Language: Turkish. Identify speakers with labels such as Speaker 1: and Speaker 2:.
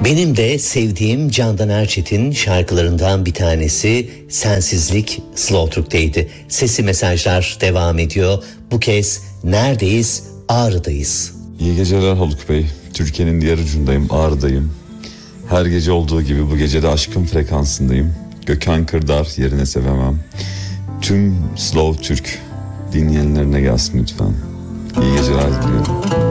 Speaker 1: Benim de sevdiğim Candan Erçetin şarkılarından bir tanesi Sensizlik Slow Türk'teydi. Sesli mesajlar devam ediyor. Bu kez neredeyiz? Ağrı'dayız.
Speaker 2: İyi geceler Haluk Bey. Türkiye'nin diğer ucundayım, Ağrı'dayım. Her gece olduğu gibi bu gece de aşkın frekansındayım. Gökhan Kırdar, Yerine Sevemem. Tüm Slow Türk dinleyenlerine gelsin lütfen. İyi geceler diliyorum.